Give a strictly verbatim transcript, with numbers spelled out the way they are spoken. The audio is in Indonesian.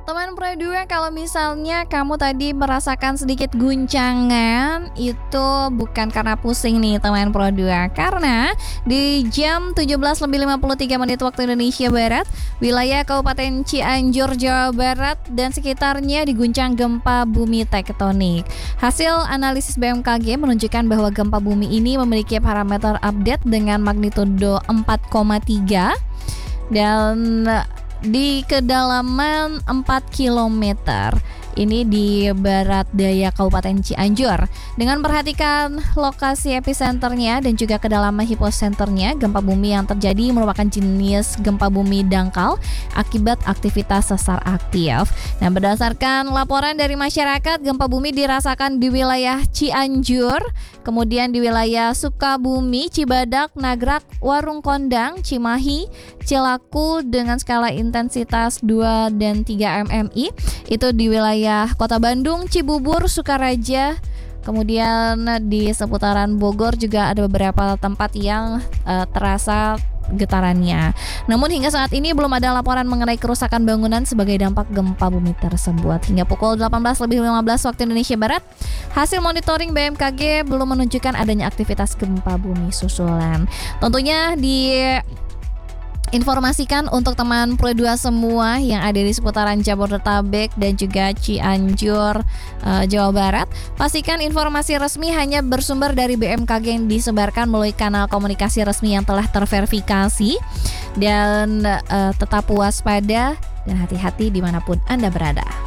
Teman Pro dua, kalau misalnya kamu tadi merasakan sedikit guncangan, itu bukan karena pusing nih teman Pro dua. Karena di jam tujuh belas lebih lima puluh tiga menit waktu Indonesia Barat, wilayah Kabupaten Cianjur, Jawa Barat dan sekitarnya diguncang gempa bumi tektonik. Hasil analisis B M K G menunjukkan bahwa gempa bumi ini memiliki parameter update dengan magnitudo empat koma tiga dan di kedalaman empat kilometer. Ini di barat daya Kabupaten Cianjur. Dengan perhatikan lokasi epicenternya dan juga kedalaman hipocenternya, gempa bumi yang terjadi merupakan jenis gempa bumi dangkal akibat aktivitas sesar aktif. Nah, berdasarkan laporan dari masyarakat, gempa bumi dirasakan di wilayah Cianjur, kemudian di wilayah Sukabumi, Cibadak, Nagrak, Warung Kondang, Cimahi, Cilaku dengan skala intensitas dua dan tiga M M I. Itu di wilayah Kota Bandung, Cibubur, Sukaraja. Kemudian di seputaran Bogor juga ada beberapa tempat yang uh, terasa getarannya. Namun hingga saat ini belum ada laporan mengenai kerusakan bangunan sebagai dampak gempa bumi tersebut. Hingga pukul delapan belas lebih lima belas waktu Indonesia Barat, hasil monitoring B M K G belum menunjukkan adanya aktivitas gempa bumi susulan. Tentunya di informasikan untuk teman Pro dua semua yang ada di seputaran Jabodetabek dan juga Cianjur, uh, Jawa Barat. Pastikan informasi resmi hanya bersumber dari B M K G yang disebarkan melalui kanal komunikasi resmi yang telah terverifikasi. Dan uh, tetap waspada dan hati-hati dimanapun Anda berada.